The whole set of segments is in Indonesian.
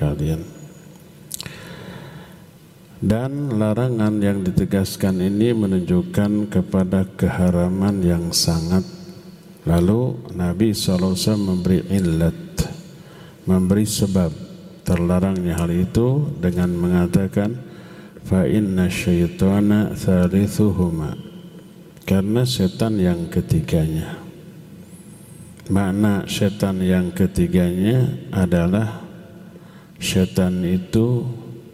kalian. Dan larangan yang ditegaskan ini menunjukkan kepada keharaman yang sangat. Lalu Nabi SAW memberi illat, memberi sebab terlarangnya hal itu dengan mengatakan fa inna syaitana thalithuhuma, karena setan yang ketiganya. Makna setan yang ketiganya adalah setan itu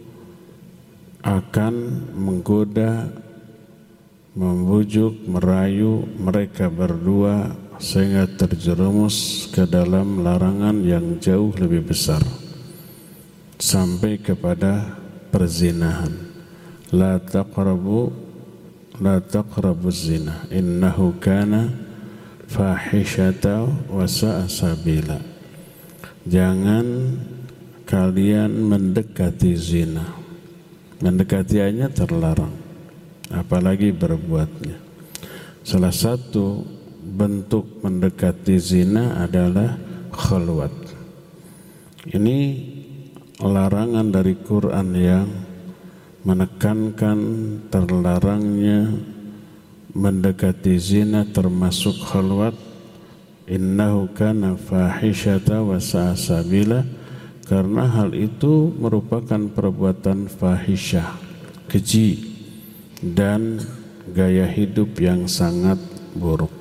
akan menggoda, membujuk, merayu mereka berdua sehingga terjerumus ke dalam larangan yang jauh lebih besar sampai kepada perzinahan. La taqrabu zina innahu kana fahishata wa sa'a sabila. Jangan kalian mendekati zina. Mendekatinya terlarang, apalagi berbuatnya. Salah satu bentuk mendekati zina adalah khalwat. Ini larangan dari Quran yang menekankan terlarangnya mendekati zina termasuk khalwat. Innahu kana fahishata wa sa'a sabila, karena hal itu merupakan perbuatan fahisyah, keji, dan gaya hidup yang sangat buruk.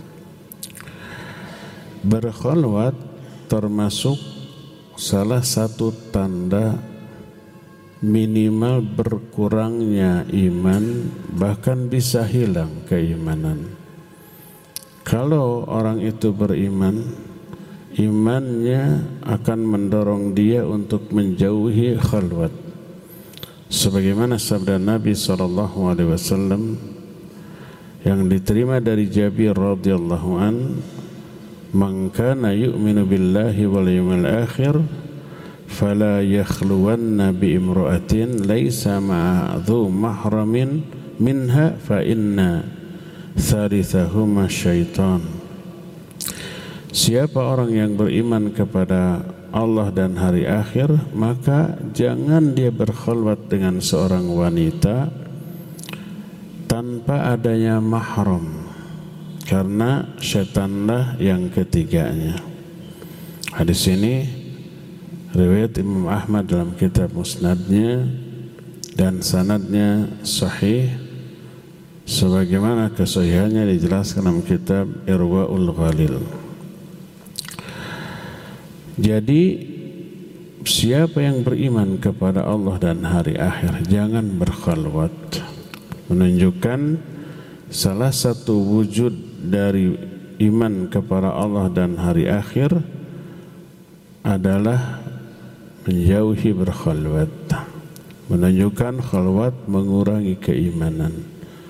Berkhalwat termasuk salah satu tanda minimal berkurangnya iman, bahkan bisa hilang keimanan. Kalau orang itu beriman, imannya akan mendorong dia untuk menjauhi khalwat. Sebagaimana sabda Nabi SAW yang diterima dari Jabir radhiyallahu an, "Man kana yu'minu billahi wal yawmil akhir fala yakhluwanna bi imra'atin laysa ma'a dhu mahramin minha fa inna thalithahuma syaitan." Siapa orang yang beriman kepada Allah dan hari akhir, maka jangan dia berkhalwat dengan seorang wanita tanpa adanya mahram, karena syaitanlah yang ketiganya. Hadis ini riwayat Imam Ahmad dalam kitab Musnadnya, dan sanadnya sahih sebagaimana kesahihannya dijelaskan dalam kitab Irwaul Ghalil. Jadi siapa yang beriman kepada Allah dan hari akhir jangan berkhalwat, menunjukkan salah satu wujud dari iman kepada Allah dan hari akhir adalah menjauhi berkhalwat, menunjukkan khalwat mengurangi keimanan.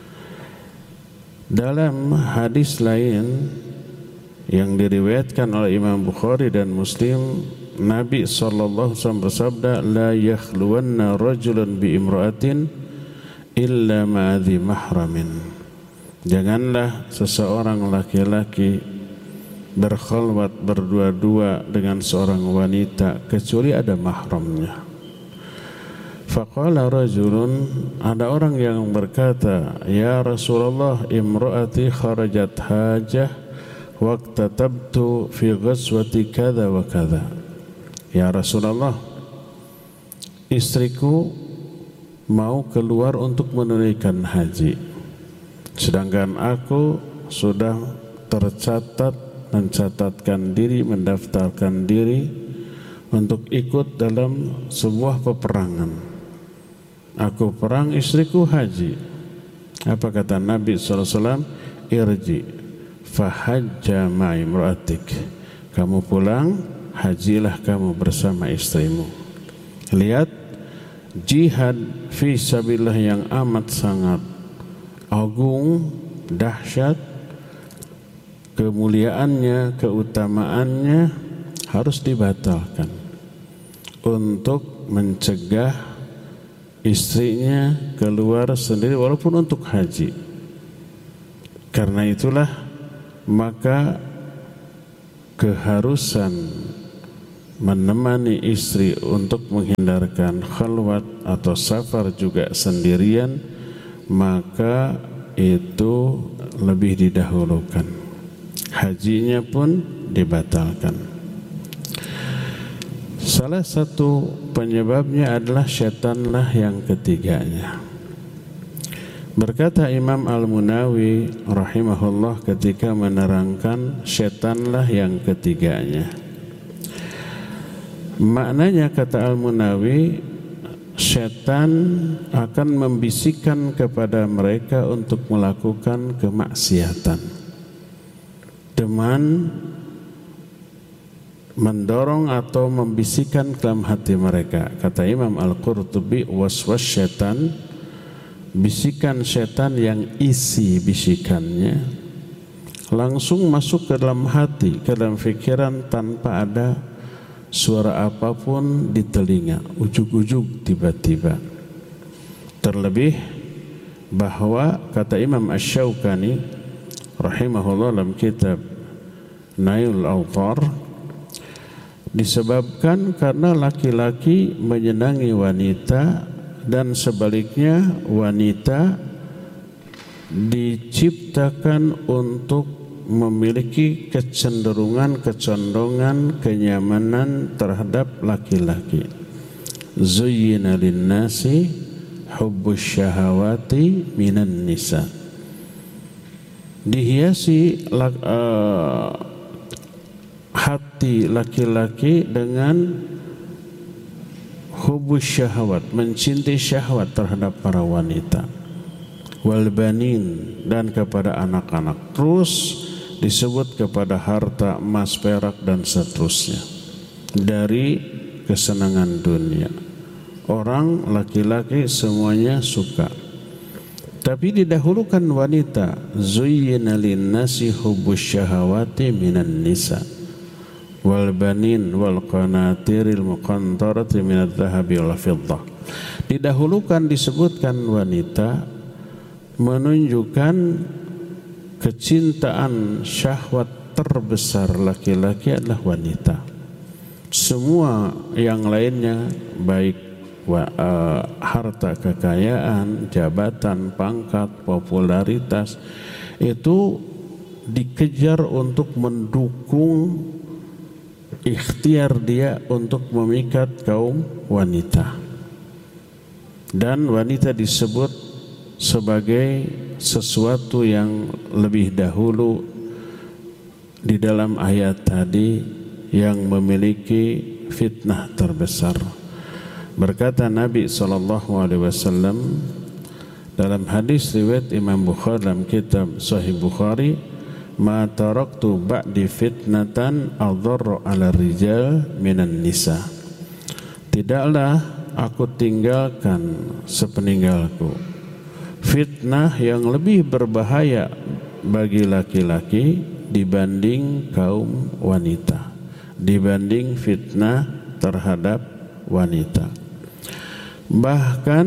Dalam hadis lain yang diriwayatkan oleh Imam Bukhari dan Muslim, Nabi SAW bersabda, "La yakhluwanna rajulun bi imra'atin illa ma'adhi mahramin." Janganlah seseorang laki-laki berkhalwat berdua-dua dengan seorang wanita kecuali ada mahramnya. Faqala rajulun, ada orang yang berkata, "Ya Rasulullah, imra'ati kharajat hajah waqtatabtu fi ghazwati kadza wa kadza." Ya Rasulullah, istriku mau keluar untuk menunaikan haji, sedangkan aku sudah tercatat, mencatatkan diri, mendaftarkan diri untuk ikut dalam sebuah peperangan. Aku perang, istriku haji. Apa kata Nabi SAW? "Irji fahajja ma'i imra'atik." Kamu pulang, hajilah kamu bersama istrimu. Lihat jihad fi sabilillah yang amat sangat agung, dahsyat, kemuliaannya, keutamaannya harus dibatalkan untuk mencegah istrinya keluar sendiri walaupun untuk haji. Karena itulah maka keharusan menemani istri untuk menghindarkan khalwat atau safar juga sendirian, maka itu lebih didahulukan. Hajinya pun dibatalkan. Salah satu penyebabnya adalah syaitanlah yang ketiganya. Berkata Imam Al-Munawi rahimahullah ketika menerangkan syaitanlah yang ketiganya. Maknanya kata Al-Munawi, syaitan akan membisikkan kepada mereka untuk melakukan kemaksiatan dengan mendorong atau membisikkan dalam hati mereka. Kata Imam Al-Qurtubi, waswas syaitan, bisikan syaitan yang isi bisikannya langsung masuk ke dalam hati, ke dalam fikiran tanpa ada suara apapun di telinga, ujug-ujug tiba-tiba. Terlebih bahwa kata Imam Asy-Syaukani rahimahullah dalam kitab Nailul Awtar, disebabkan karena laki-laki menyenangi wanita dan sebaliknya wanita diciptakan untuk memiliki kecenderungan, kenyamanan terhadap laki-laki. Zuyyina lin-nasi hubbus syahawati minan nisa. Dihiasi hati laki-laki dengan hubbus syahwat, mencintai syahwat terhadap para wanita. Wal banin, dan kepada anak-anak. Terus disebut kepada harta, emas, perak dan seterusnya dari kesenangan dunia. Orang laki-laki semuanya suka, tapi didahulukan wanita. Zuyyina lin-nasi hubbus syahawati minan nisa wal banin wal qanatiril muqantarati minadh dhahabi wal fiddah. Didahulukan, disebutkan wanita, menunjukkan kecintaan syahwat terbesar laki-laki adalah wanita. Semua yang lainnya baik harta kekayaan, jabatan, pangkat, popularitas itu dikejar untuk mendukung ikhtiar dia untuk memikat kaum wanita. Dan wanita disebut sebagai sesuatu yang lebih dahulu di dalam ayat tadi yang memiliki fitnah terbesar. Berkata Nabi SAW dalam hadis riwayat Imam Bukhari dalam kitab Sahih Bukhari, ma taraktu ba'di fitnatan adharra 'ala rijal minan nisa. Tidaklah aku tinggalkan sepeninggalku fitnah yang lebih berbahaya bagi laki-laki dibanding kaum wanita, dibanding fitnah terhadap wanita. Bahkan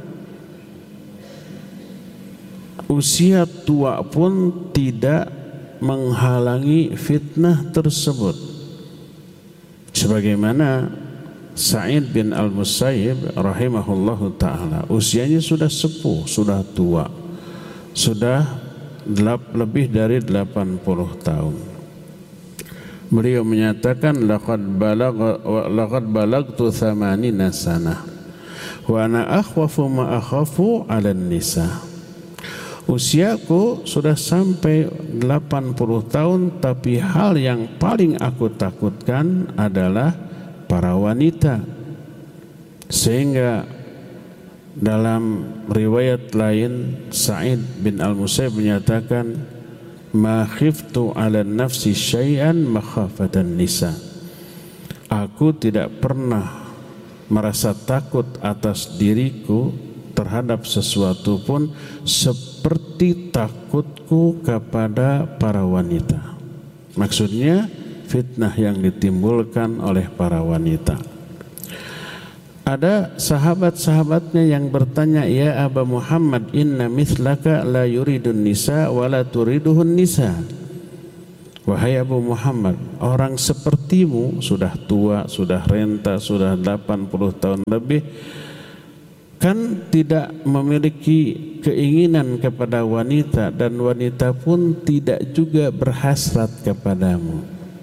usia tua pun tidak menghalangi fitnah tersebut. Sebagaimana Sa'id bin Al-Musayyib rahimahullahu ta'ala, usianya sudah sepuh, sudah tua, sudah lebih dari 80 tahun. Beliau menyatakan, laqad balagtu 80 sanah wa ana akhwafu ma akhafu 'alan nisa. Usiaku sudah sampai 80 tahun, tapi hal yang paling aku takutkan adalah para wanita. Sehingga dalam riwayat lain Sa'id bin Al-Musayyib menyatakan, ma khiftu 'ala nafsi syai'an makhafatan nisa. Aku tidak pernah merasa takut atas diriku terhadap sesuatu pun seperti takutku kepada para wanita. Maksudnya fitnah yang ditimbulkan oleh para wanita. Ada sahabat-sahabatnya yang bertanya, ya Aba Muhammad, inna mithlaka la yuridun nisa wa la turiduhun nisa. wahai Abu Muhammad, orang sepertimu sudah tua, sudah renta, sudah 80 tahun lebih, kan tidak memiliki keinginan kepada wanita, dan wanita pun tidak juga berhasrat kepadamu.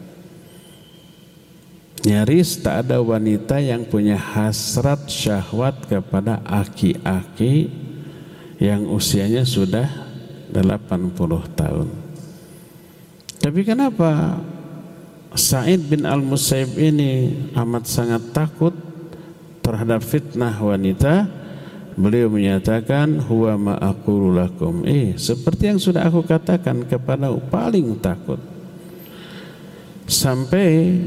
Nyaris tak ada wanita yang punya hasrat syahwat kepada aki-aki yang usianya sudah 80 tahun. Tapi kenapa Sa'id bin Al-Musayyib ini amat sangat takut terhadap fitnah wanita? Beliau menyatakan, huwa ma aqulu lakum, seperti yang sudah aku katakan kepada paling takut. Sampai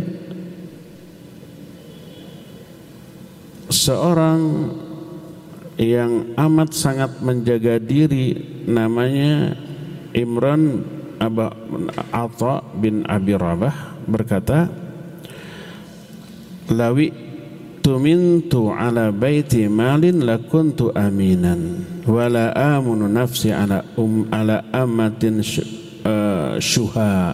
seorang yang amat sangat menjaga diri, namanya Imran Atha bin Abi Rabah, berkata, lawi tumintu ala baiti malin lakuntu aminan wala amunu nafsi ala amatin syuha.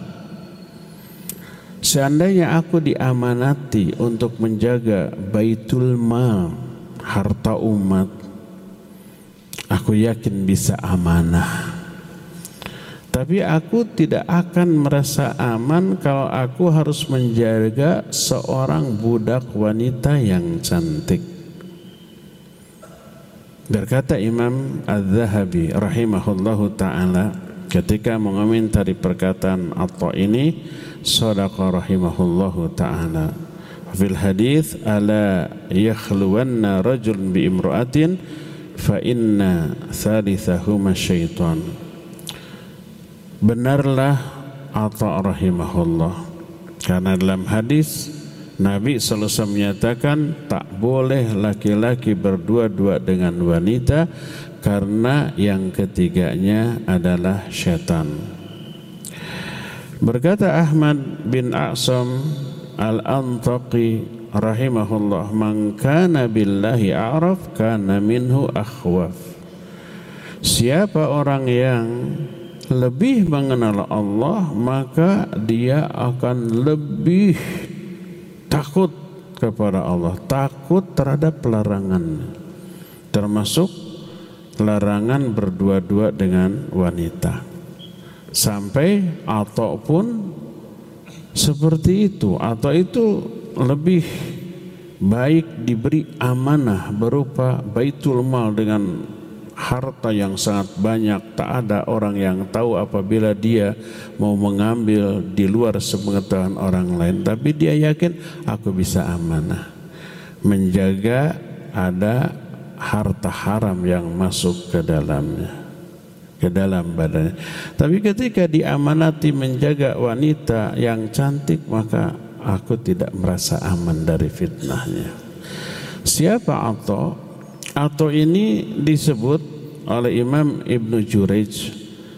Seandainya aku diamanati untuk menjaga baitul mal, harta umat, aku yakin bisa amanah. Tapi aku tidak akan merasa aman kalau aku harus menjaga seorang budak wanita yang cantik. Berkata Imam Az-Zahabi rahimahullahu ta'ala ketika mengomentari perkataan Atha ini, sadaqa rahimahullahu ta'ala. Fil hadits, ala yakhluwanna rajulun bi imra'atin fa inna thalithahuma syaitan. Benarlah Atha rahimahullah, karena dalam hadis Nabi SAW menyatakan tak boleh laki-laki berdua-dua dengan wanita karena yang ketiganya adalah syaitan. Berkata Ahmad bin A'sam Al-Antaqi rahimahullah, man kana billahi a'raf kana minhu akhwaf. Siapa orang yang lebih mengenal Allah, maka dia akan lebih takut kepada Allah, takut terhadap larangan, termasuk larangan berdua-dua dengan wanita. Sampai Atha pun seperti itu. Atha itu lebih baik diberi amanah berupa baitul mal dengan harta yang sangat banyak. Tak ada orang yang tahu apabila dia mau mengambil di luar sepengetahuan orang lain, tapi dia yakin aku bisa amanah menjaga ada harta haram yang masuk ke dalamnya, ke dalam badannya. Tapi ketika diamanati menjaga wanita yang cantik, maka aku tidak merasa aman dari fitnahnya. Siapa Atha? Atha ini disebut oleh Imam Ibnu Jurayj,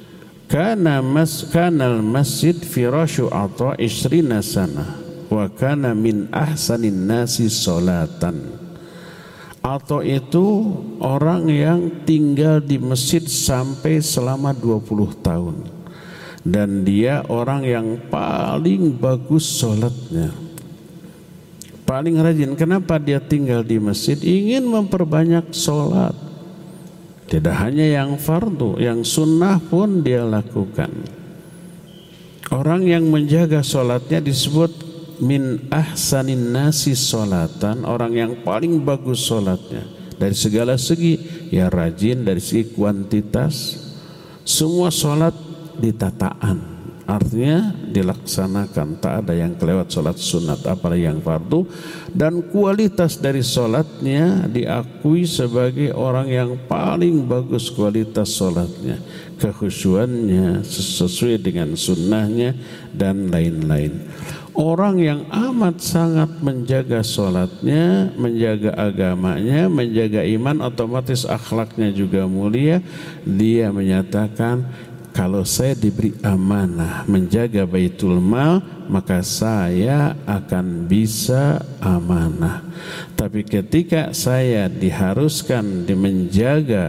kanal masjid firasyu Atha 20 sana wa kana min ahsanin nasi salatan. Atha itu orang yang tinggal di masjid sampai selama 20 tahun, dan dia orang yang paling bagus sholatnya, paling rajin. Kenapa dia tinggal di masjid? Ingin memperbanyak sholat. Tidak hanya yang fardu, yang sunnah pun dia lakukan. Orang yang menjaga sholatnya disebut min ahsanin nasi sholatan, orang yang paling bagus sholatnya dari segala segi. Ya rajin dari segi kuantitas, semua sholat ditataan, artinya dilaksanakan, tak ada yang kelewat sholat sunat apalagi yang fardu. Dan kualitas dari sholatnya diakui sebagai orang yang paling bagus kualitas sholatnya, kekhusyuannya sesuai dengan sunnahnya dan lain-lain. Orang yang amat sangat menjaga sholatnya, menjaga agamanya, menjaga iman, otomatis akhlaknya juga mulia. Dia menyatakan, kalau saya diberi amanah menjaga baitul mal, maka saya akan bisa amanah. Tapi ketika saya diharuskan menjaga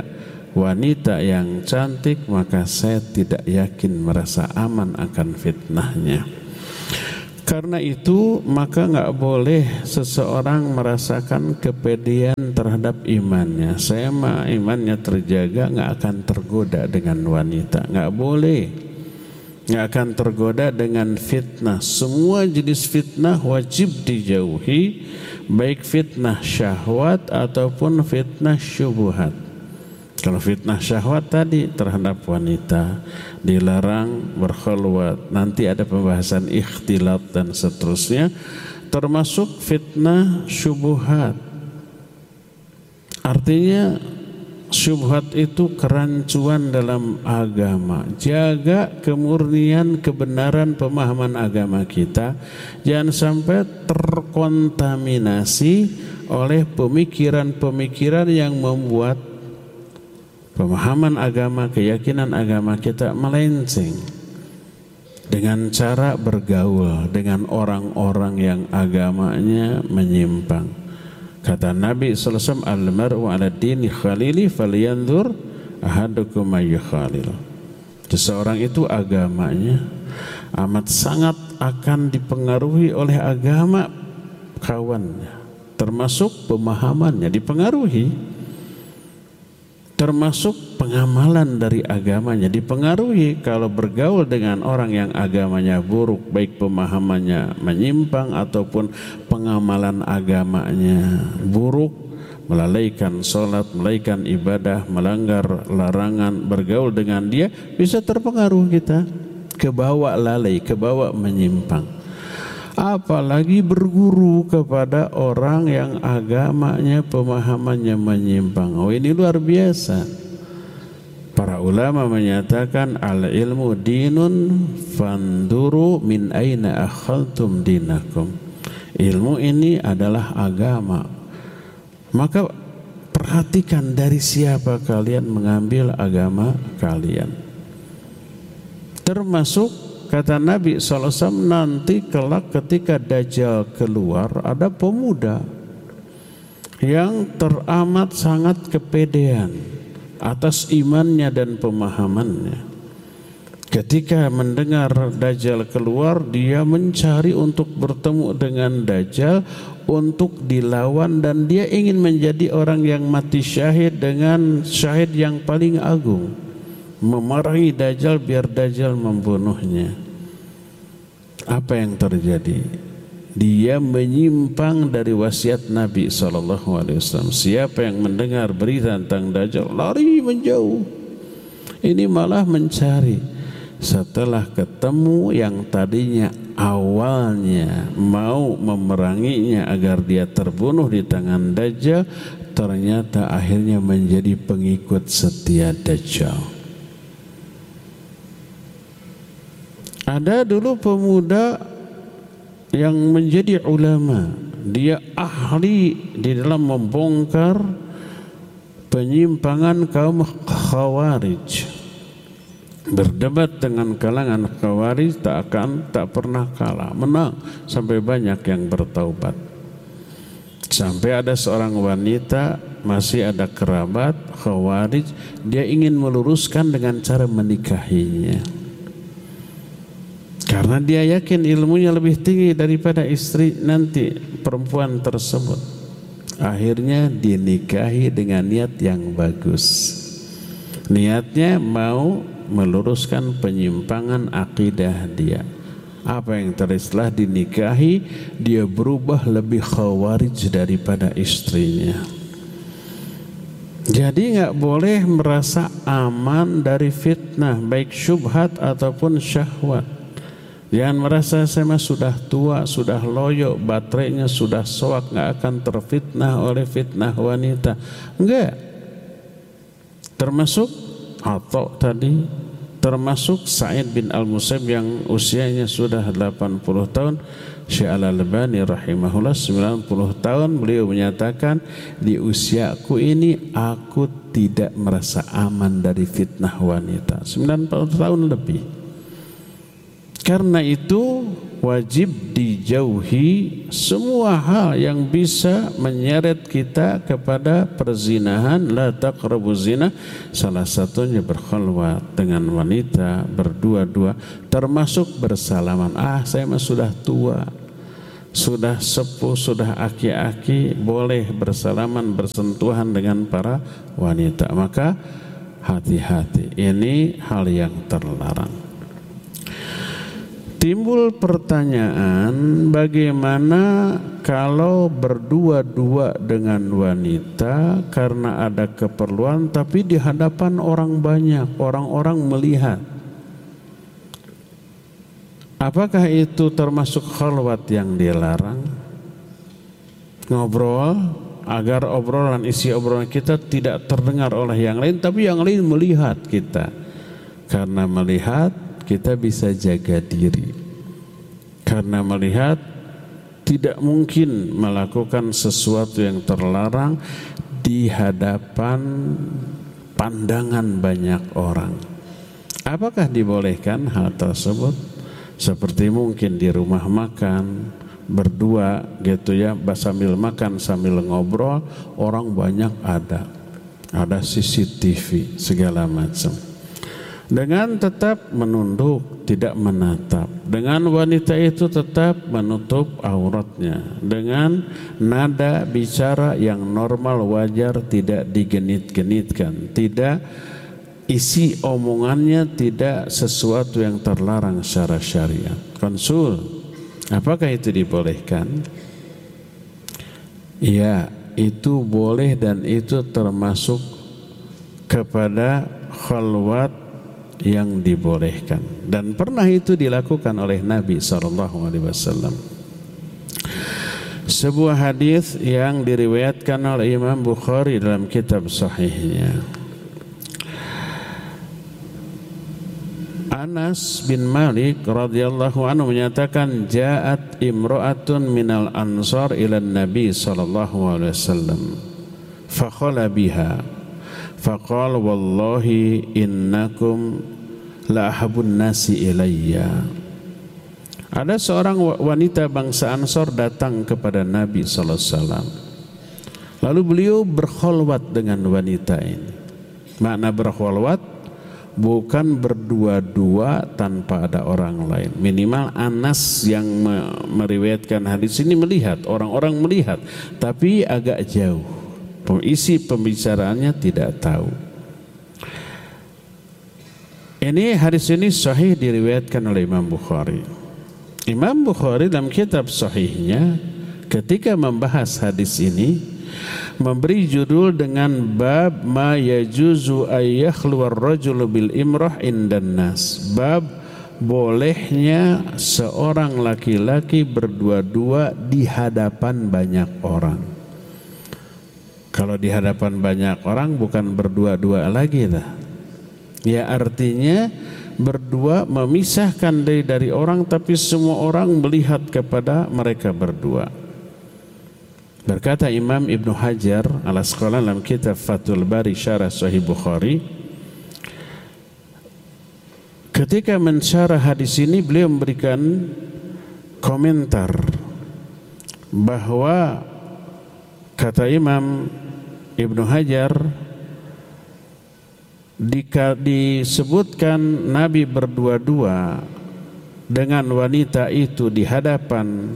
wanita yang cantik, maka saya tidak yakin merasa aman akan fitnahnya. Karena itu maka nggak boleh seseorang merasakan kepedean terhadap imannya. Saya mah imannya terjaga, nggak akan tergoda dengan wanita. Nggak boleh, nggak akan tergoda dengan fitnah. Semua jenis fitnah wajib dijauhi, baik fitnah syahwat ataupun fitnah syubhat. Kalau fitnah syahwat tadi terhadap wanita dilarang berkhulwat, nanti ada pembahasan ikhtilat dan seterusnya, termasuk fitnah syubhat. Artinya syubhat itu kerancuan dalam agama. Jaga kemurnian kebenaran pemahaman agama kita, jangan sampai terkontaminasi oleh pemikiran-pemikiran yang membuat pemahaman agama, keyakinan agama kita melenceng dengan cara bergaul dengan orang-orang yang agamanya menyimpang. Kata Nabi SAW, al-mar'u ala dini khalili falyanzur ahadukum ayyukhalil. Seseorang itu agamanya amat sangat akan dipengaruhi oleh agama kawannya, termasuk pemahamannya dipengaruhi, termasuk pengamalan dari agamanya dipengaruhi. Kalau bergaul dengan orang yang agamanya buruk, baik pemahamannya menyimpang ataupun pengamalan agamanya buruk, melalaikan sholat, melalaikan ibadah, melanggar larangan, bergaul dengan dia, bisa terpengaruh kita, kebawa lalai, kebawa menyimpang. Apalagi berguru kepada orang yang agamanya, pemahamannya menyimpang. Oh, ini luar biasa. Para ulama menyatakan al-ilmu dinun fanduru min aina akhadtum dinakum. Ilmu ini adalah agama. Maka perhatikan dari siapa kalian mengambil agama kalian. Termasuk kata Nabi SAW, nanti kelak ketika Dajjal keluar, ada pemuda yang teramat sangat kepedean atas imannya dan pemahamannya. Ketika mendengar Dajjal keluar, dia mencari untuk bertemu dengan Dajjal, untuk dilawan, dan dia ingin menjadi orang yang mati syahid dengan syahid yang paling agung, memarahi Dajjal biar Dajjal membunuhnya. Apa yang terjadi? Dia menyimpang dari wasiat Nabi SAW. Siapa yang mendengar berita tentang Dajjal lari menjauh, ini malah mencari. Setelah ketemu yang tadinya awalnya mau memeranginya agar dia terbunuh di tangan Dajjal, ternyata akhirnya menjadi pengikut setia Dajjal. Ada dulu pemuda yang menjadi ulama, dia ahli di dalam membongkar penyimpangan kaum Khawarij. Berdebat dengan kalangan Khawarij tak pernah kalah, menang sampai banyak yang bertaubat. Sampai ada seorang wanita, masih ada kerabat Khawarij, dia ingin meluruskan dengan cara menikahinya. Karena dia yakin ilmunya lebih tinggi daripada istri nanti perempuan tersebut. Akhirnya dinikahi dengan niat yang bagus. Niatnya mau meluruskan penyimpangan akidah dia. Apa yang terjadi setelah dinikahi? Dia berubah lebih khawarij daripada istrinya. Jadi nggak boleh merasa aman dari fitnah, baik syubhat ataupun syahwat. Jangan merasa saya mah sudah tua, sudah loyo, baterainya sudah soak, nggak akan terfitnah oleh fitnah wanita. Enggak. Termasuk Atha tadi, termasuk Sa'id bin Al-Musayyib yang usianya sudah 80 tahun. Syekh Al-Albani rahimahullah 90 tahun, beliau menyatakan, di usiaku ini aku tidak merasa aman dari fitnah wanita. 90 tahun lebih. Karena itu wajib dijauhi semua hal yang bisa menyeret kita kepada perzinahan. La taqrabuz zina, salah satunya berkhulwat dengan wanita berdua-dua, termasuk bersalaman. Saya mah sudah tua, sudah sepuh, sudah aki-aki, boleh bersalaman, bersentuhan dengan para wanita. Maka hati-hati, ini hal yang terlarang. Timbul pertanyaan, bagaimana kalau berdua-dua dengan wanita karena ada keperluan tapi di hadapan orang banyak, orang-orang melihat? Apakah itu termasuk khalwat yang dilarang? Ngobrol agar obrolan, isi obrolan kita tidak terdengar oleh yang lain, tapi yang lain melihat kita. Karena melihat, kita bisa jaga diri. Karena melihat, tidak mungkin melakukan sesuatu yang terlarang di hadapan pandangan banyak orang. Apakah dibolehkan hal tersebut? Seperti mungkin di rumah makan berdua gitu ya, sambil makan sambil ngobrol, orang banyak ada CCTV segala macam. Dengan tetap menunduk, tidak menatap. Dengan wanita itu tetap menutup auratnya. Dengan nada bicara yang normal, wajar, tidak digenit-genitkan. Tidak, isi omongannya tidak sesuatu yang terlarang secara syariat. Konsul, apakah itu dibolehkan? Ya, itu boleh dan itu termasuk kepada khalwat yang dibolehkan, dan pernah itu dilakukan oleh Nabi SAW. Sebuah hadis yang diriwayatkan oleh Imam Bukhari dalam kitab sahihnya. Anas bin Malik radhiyallahu anhu menyatakan, ja'at imra'atun minal ansar ila Nabi sallallahu alaihi wasallam fakhala biha faqala wallahi innakum la ahabun nasi ilayya. Ada seorang wanita bangsa Ansor datang kepada Nabi sallallahu alaihi wasallam. Lalu beliau berkhulwat dengan wanita ini. Makna berkhulwat bukan berdua-dua tanpa ada orang lain. Minimal Anas yang meriwayatkan hadis ini melihat, orang-orang melihat, tapi agak jauh. Isi pembicaraannya tidak tahu. Ini hadis ini sahih diriwayatkan oleh Imam Bukhari. Imam Bukhari dalam kitab sahihnya ketika membahas hadis ini memberi judul dengan bab ma yajuzu ayyakhlu ar-rajulu bil imrah indan nas. Bab bolehnya seorang laki-laki berdua-dua di hadapan banyak orang. Kalau di hadapan banyak orang bukan berdua-dua lagi dah. Ya artinya berdua memisahkan diri dari orang, tapi semua orang melihat kepada mereka berdua. Berkata Imam Ibnu Hajar al-Asqalani dalam kitab Fathul Bari Syarah Sahih Bukhari, ketika mensyarah hadis ini beliau memberikan komentar bahwa kata Imam Ibnu Hajar, disebutkan Nabi berdua-dua dengan wanita itu di hadapan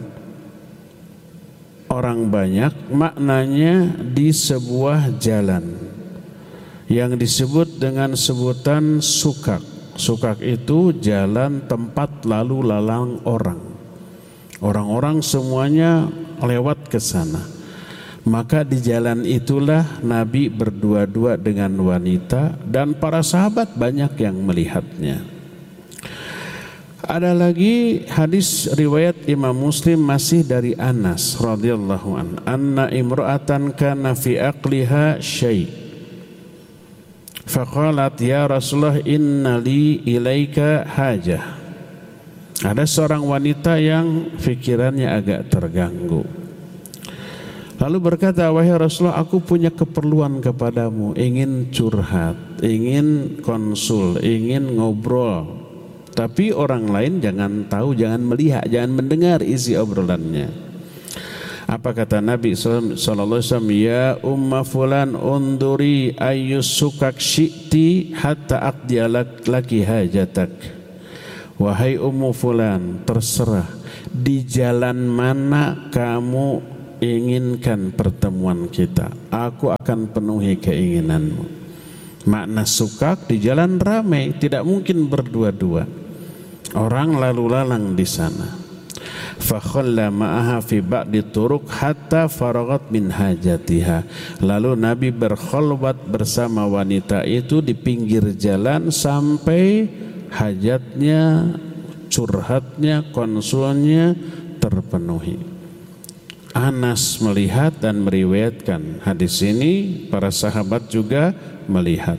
orang banyak, maknanya di sebuah jalan yang disebut dengan sebutan sukak. Sukak itu jalan tempat lalu lalang orang. Orang-orang semuanya lewat ke sana. Maka di jalan itulah Nabi berdua-dua dengan wanita dan para sahabat banyak yang melihatnya. Ada lagi hadis riwayat Imam Muslim masih dari Anas radhiyallahu anhu, anna imra'atan kana fi aqliha syai' faqalat ya Rasulullah inna li ilaika hajah. Ada seorang wanita yang pikirannya agak terganggu. Lalu berkata, wahai Rasulullah, aku punya keperluan kepadamu, ingin curhat, ingin konsul, ingin ngobrol. tapi orang lain jangan tahu, jangan melihat, jangan mendengar isi obrolannya. Apa kata Nabi sallallahu alaihi wasallam? Ya umma fulan unduri ayyusukak syi'ti hatta aqdiya laki hajatak. Wahai ummu fulan, terserah di jalan mana kamu inginkan pertemuan kita, aku akan penuhi keinginanmu. Makna sukak, di jalan ramai, tidak mungkin berdua-dua, orang lalu lalang di sana. Fa khalla ma'aha fi ba'di turuq hatta faragat min hajatiha. Lalu Nabi berkhalwat bersama wanita itu di pinggir jalan sampai hajatnya, curhatnya, konsulnya terpenuhi. Anas melihat dan meriwayatkan hadis ini, para sahabat juga melihat.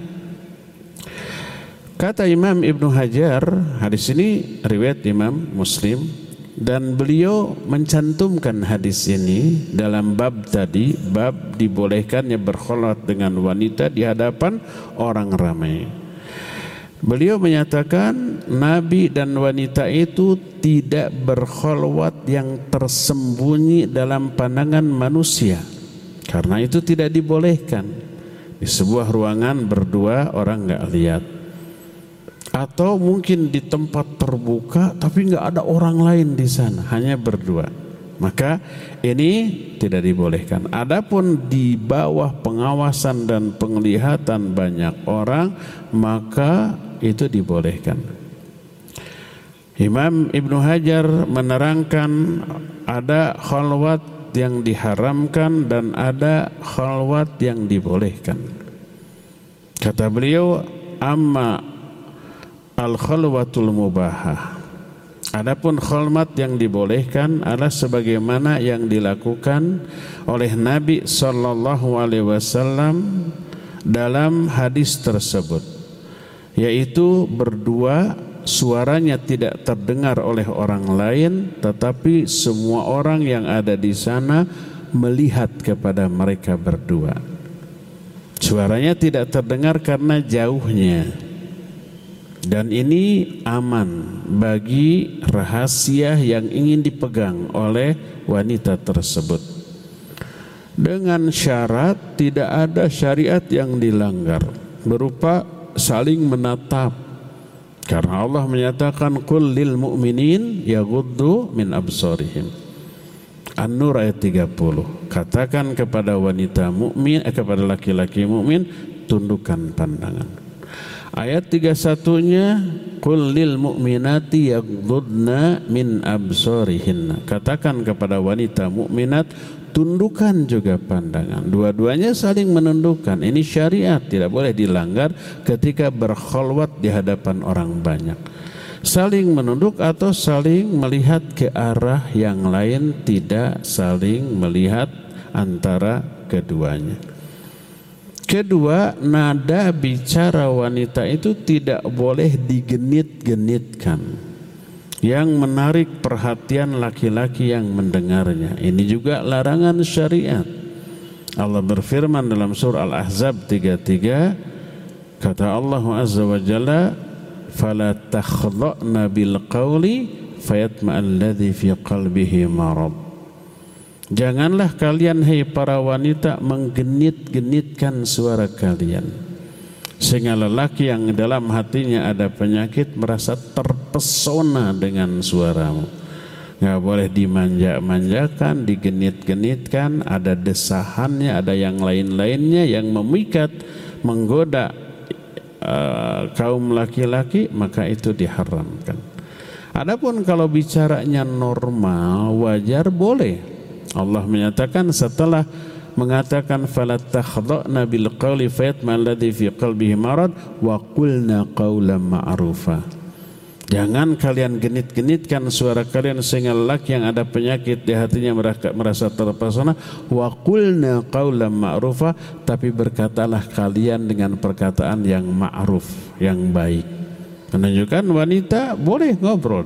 Kata Imam Ibnu Hajar, hadis ini riwayat Imam Muslim, dan beliau mencantumkan hadis ini dalam bab tadi, bab dibolehkannya berkholwat dengan wanita di hadapan orang ramai. Beliau menyatakan Nabi dan wanita itu tidak berkholwat yang tersembunyi dalam pandangan manusia, karena itu tidak dibolehkan. Di sebuah ruangan berdua, orang nggak lihat, atau mungkin di tempat terbuka tapi nggak ada orang lain di sana, hanya berdua, maka ini tidak dibolehkan. Adapun di bawah pengawasan dan penglihatan banyak orang, maka itu dibolehkan. Imam Ibnu Hajar menerangkan ada khalwat yang diharamkan dan ada khalwat yang dibolehkan. Kata beliau, amma al-khalwatul mubahah, adapun khalwat yang dibolehkan adalah sebagaimana yang dilakukan oleh Nabi sallallahu alaihi wasallam dalam hadis tersebut, yaitu berdua, suaranya tidak terdengar oleh orang lain, tetapi semua orang yang ada di sana melihat kepada mereka berdua. Suaranya tidak terdengar karena jauhnya, dan ini aman bagi rahasia yang ingin dipegang oleh wanita tersebut, dengan syarat tidak ada syariat yang dilanggar berupa saling menatap. Karena Allah menyatakan qul lil mu'minin yaghuddu min absarihim. An-Nur ayat 30. Katakan kepada wanita mukmin, kepada laki-laki mukmin, tundukkan pandangan. Ayat 31-nya qul lil mu'minati yaghuddna min absarihinna. Katakan kepada wanita mukminat, tundukkan juga pandangan. Dua-duanya saling menundukkan. Ini syariat, tidak boleh dilanggar ketika berkholwat di hadapan orang banyak. Saling menunduk atau saling melihat ke arah yang lain, tidak saling melihat antara keduanya. Kedua, nada bicara wanita itu tidak boleh digenit-genitkan yang menarik perhatian laki-laki yang mendengarnya. Ini juga larangan syariat. Allah berfirman dalam surah Al-Ahzab 33, kata Allah Azza wa Jalla, fala takhdha'na bil qawli fayatma'alladzi fi qalbihi marad. Janganlah kalian, hai para wanita, menggenit-genitkan suara kalian, sehingga lelaki yang dalam hatinya ada penyakit merasa terpesona dengan suaramu. Nggak boleh dimanja-manjakan, digenit-genitkan, ada desahannya, ada yang lain-lainnya yang memikat, menggoda kaum laki-laki, maka itu diharamkan. Adapun kalau bicaranya normal, wajar, boleh. Allah menyatakan setelah mengatakan fala takhdha'na bil qawli fayatma alladhi fi qalbihi marad wa qulna qawlan ma'rufa. Jangan kalian genit-genitkan suara kalian sehingga lelaki yang ada penyakit di hatinya merasa terpesona. Wa qulna qawlan ma'rufa, tapi berkatalah kalian dengan perkataan yang ma'ruf, yang baik. Menunjukkan wanita boleh ngobrol